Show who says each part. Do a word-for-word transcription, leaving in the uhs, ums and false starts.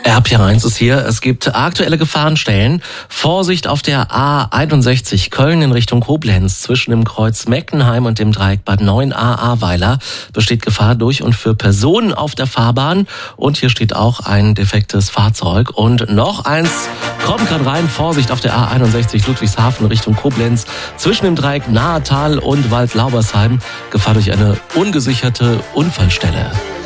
Speaker 1: R P eins ist hier. Es gibt aktuelle Gefahrenstellen. Vorsicht auf der A einundsechzig Köln in Richtung Koblenz. Zwischen dem Kreuz Meckenheim und dem Dreieck Bad neun a Ahrweiler besteht Gefahr durch und für Personen auf der Fahrbahn. Und hier steht auch ein defektes Fahrzeug. Und noch eins kommt gerade rein. Vorsicht auf der A einundsechzig Ludwigshafen Richtung Koblenz. Zwischen dem Dreieck Nahetal und Waldlaubersheim. Gefahr durch eine ungesicherte Unfallstelle.